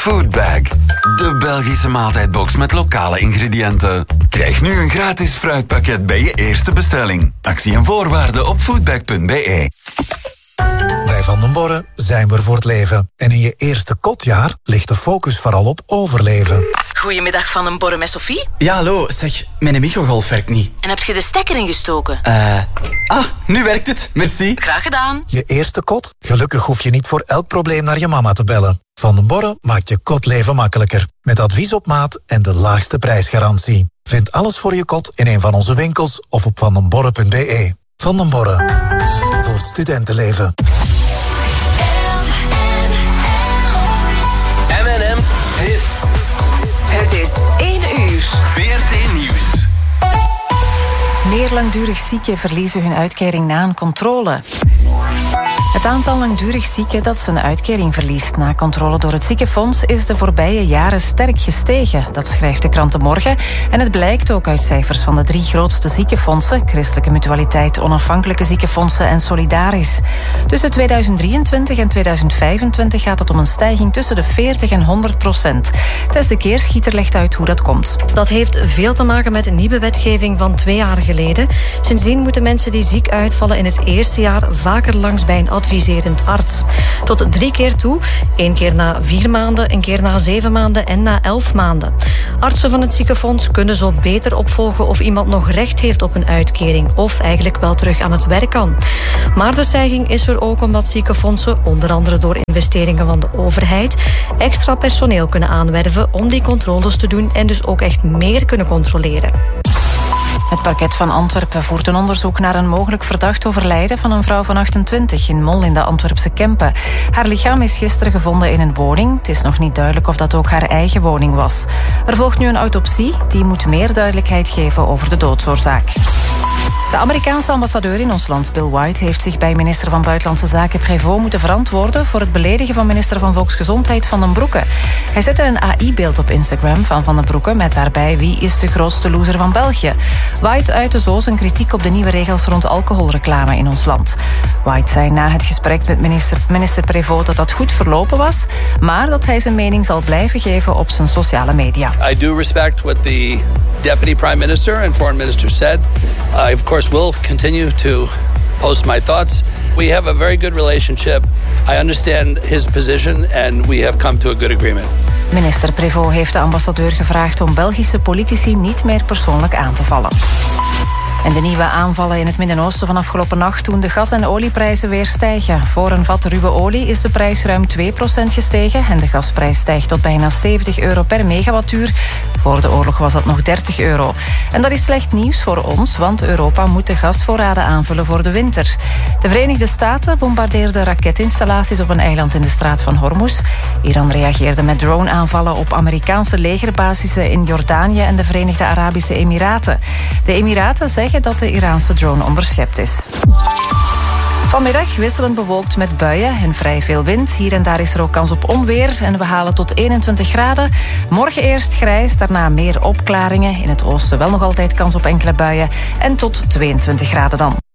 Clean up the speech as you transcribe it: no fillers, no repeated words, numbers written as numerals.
Foodbag, de Belgische maaltijdbox met lokale ingrediënten. Krijg nu een gratis fruitpakket bij je eerste bestelling. Actie en voorwaarden op foodbag.be. Bij Van den Borre zijn we er voor het leven. En in je eerste kotjaar ligt de focus vooral op overleven. Goedemiddag, Van den Borre met Sophie. Ja, hallo. Zeg, mijn microgolf werkt niet. En heb je de stekker ingestoken? Nu werkt het. Merci. Graag gedaan. Je eerste kot? Gelukkig hoef je niet voor elk probleem naar je mama te bellen. Van den Borre maakt je kotleven makkelijker. Met advies op maat en de laagste prijsgarantie. Vind alles voor je kot in een van onze winkels of op vandenborre.be. Van den Borre. Voor het studentenleven. M&M Hits. Het is 1 uur. VRT Nieuws. Meer langdurig zieken verliezen hun uitkering na een controle. Het aantal langdurig zieken dat zijn uitkering verliest na controle door het ziekenfonds is de voorbije jaren sterk gestegen. Dat schrijft de krant De Morgen. En het blijkt ook uit cijfers van de 3 grootste ziekenfondsen: Christelijke Mutualiteit, Onafhankelijke Ziekenfondsen en Solidaris. Tussen 2023 en 2025 gaat het om een stijging tussen de 40 en 100%. Tess de Keerschieter legt uit hoe dat komt. Dat heeft veel te maken met een nieuwe wetgeving van 2 jaar geleden. Sindsdien moeten mensen die ziek uitvallen in het eerste jaar vaker langs bij een adviserend arts. Tot 3 keer toe. 1 keer na 4 maanden, 1 keer na 7 maanden en na 11 maanden. Artsen van het ziekenfonds kunnen zo beter opvolgen of iemand nog recht heeft op een uitkering of eigenlijk wel terug aan het werk kan. Maar de stijging is er ook omdat ziekenfondsen, onder andere door investeringen van de overheid, extra personeel kunnen aanwerven om die controles te doen en dus ook echt meer kunnen controleren. Het parket van Antwerpen voert een onderzoek naar een mogelijk verdacht overlijden van een vrouw van 28 in Mol in de Antwerpse Kempen. Haar lichaam is gisteren gevonden in een woning. Het is nog niet duidelijk of dat ook haar eigen woning was. Er volgt nu een autopsie. Die moet meer duidelijkheid geven over de doodsoorzaak. De Amerikaanse ambassadeur in ons land, Bill White, heeft zich bij minister van Buitenlandse Zaken Prévost moeten verantwoorden voor het beledigen van minister van Volksgezondheid Van den Broeke. Hij zette een AI-beeld op Instagram van Van den Broeke met daarbij: wie is de grootste loser van België? White uitte zo zijn kritiek op de nieuwe regels rond alcoholreclame in ons land. White zei na het gesprek met minister Prévost dat goed verlopen was, maar dat hij zijn mening zal blijven geven op zijn sociale media. I do respect what the Deputy Prime Minister and Foreign Minister said. I of course will continue to post my thoughts. We have a very good relationship. I understand his position and we have come to a good agreement. Minister Prévost heeft de ambassadeur gevraagd om Belgische politici niet meer persoonlijk aan te vallen. En de nieuwe aanvallen in het Midden-Oosten van afgelopen nacht doen de gas- en olieprijzen weer stijgen. Voor een vat ruwe olie is de prijs ruim 2% gestegen en de gasprijs stijgt tot bijna €70 per megawattuur. Voor de oorlog was dat nog €30. En dat is slecht nieuws voor ons, want Europa moet de gasvoorraden aanvullen voor de winter. De Verenigde Staten bombardeerden raketinstallaties op een eiland in de straat van Hormuz. Iran reageerde met drone-aanvallen op Amerikaanse legerbasissen in Jordanië en de Verenigde Arabische Emiraten. De Emiraten zeggen dat de Iraanse drone onderschept is. Vanmiddag wisselend bewolkt met buien en vrij veel wind. Hier en daar is er ook kans op onweer en we halen tot 21 graden. Morgen eerst grijs, daarna meer opklaringen. In het oosten wel nog altijd kans op enkele buien en tot 22 graden dan.